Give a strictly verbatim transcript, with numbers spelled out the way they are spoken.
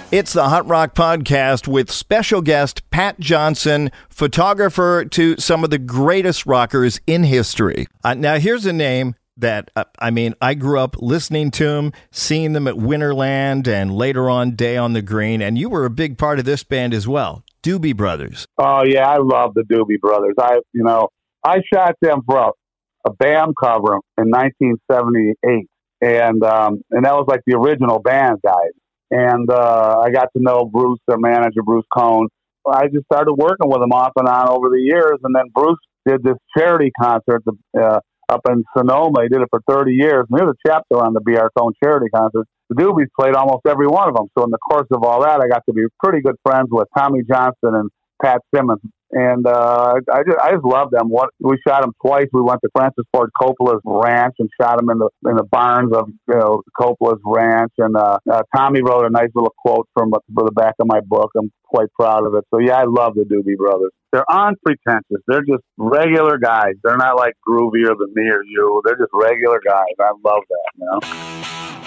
It's the Hot Rock Podcast with special guest Pat Johnson, photographer to some of the greatest rockers in history. Uh, now, here's a name that, uh, I mean, I grew up listening to them, seeing them at Winterland, and later on Day on the Green, and you were a big part of this band as well, Doobie Brothers. Oh, yeah, I love the Doobie Brothers. I, you know, I shot them for a, a BAM cover in nineteen seventy-eight, and um, and that was like the original band, guys. And uh, I got to know Bruce, their manager, Bruce Cohn. I just started working with him off and on over the years. And then Bruce did this charity concert uh, up in Sonoma. He did it for thirty years. And there's a chapter on the Be Our Own charity concert. The Doobies played almost every one of them. So in the course of all that, I got to be pretty good friends with Tommy Johnston and Pat Simmons. And uh, I just I just love them. What we shot them twice. We went to Francis Ford Coppola's ranch and shot them in the in the barns of you know Coppola's ranch. And uh, uh, Tommy wrote a nice little quote from for the back of my book. I'm quite proud of it. So yeah, I love the Doobie Brothers. They're unpretentious. They're just regular guys. They're not like groovier than me or you. They're just regular guys. I love that. You know.